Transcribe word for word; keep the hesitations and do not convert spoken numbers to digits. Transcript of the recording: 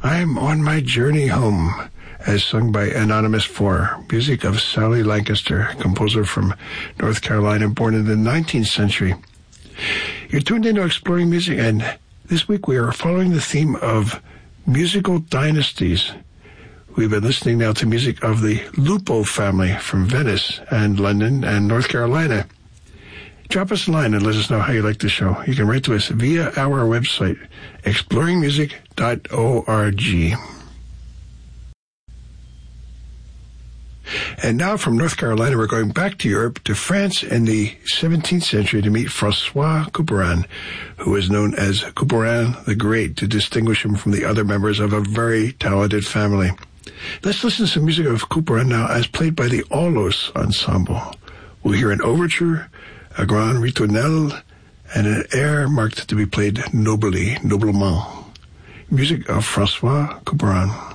I'm on my journey home, as sung by Anonymous four, music of Sally Lancaster, composer from North Carolina, born in the nineteenth century. You're tuned into Exploring Music, and this week we are following the theme of musical dynasties. We've been listening now to music of the Lupo family from Venice and London and North Carolina. Drop us a line and let us know how you like the show. You can write to us via our website, exploring music dot org. And now from North Carolina, we're going back to Europe, to France in the seventeenth century to meet Francois Couperin, who was known as Couperin the Great, to distinguish him from the other members of a very talented family. Let's listen to some music of Couperin now as played by the Aulos Ensemble. We'll hear an overture, a grand ritournelle, and an air marked to be played nobly, noblement. Music of Francois Couperin.